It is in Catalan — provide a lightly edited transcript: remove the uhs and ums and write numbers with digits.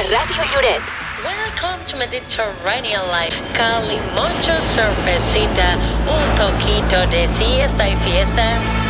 Ràdio Lloret. Welcome to Mediterranean Life. Cali, mucho cervecita, un poquito de siesta y fiesta.